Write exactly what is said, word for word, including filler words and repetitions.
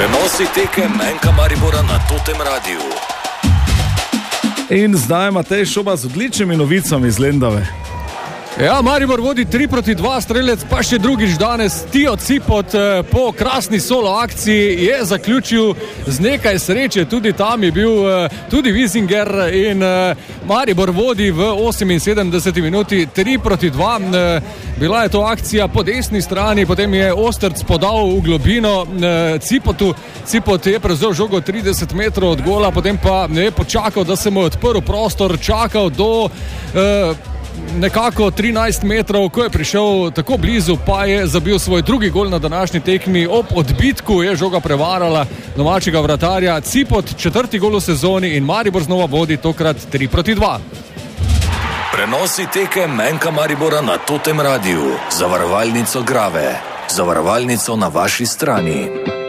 Prenosi tekem Enka Maribora na Totem Radiu. In zdaj Matej Šoba z odličnimi novicami iz Lendave. Ja, Maribor vodi tri proti dva, strelec pa še drugič danes. Tijo Cipot po krasni solo akciji je zaključil z nekaj sreče, tudi tam je bil tudi Wiesinger in Maribor vodi v oseminsedemdeseti minuti tri proti dva. Bila je to akcija po desni strani, potem je Osterc podal v globino Cipotu. Cipot je prevzel žogo trideset metrov od gola, potem pa je počakal, da se mu je odprl prostor, čakal do nekako trinajst metrov, ko je prišel tako blizu, pa je zabil svoj drugi gol na današnji tekmi. Ob odbitku je žoga prevarala domačega vratarja. Cipot četrti gol v sezoni in Maribor znova vodi, tokrat tri proti dva. Prenosi tekem Enka Maribora na Totem Radiu. Zavarovalnico Grave. Zavarovalnico na vaši strani.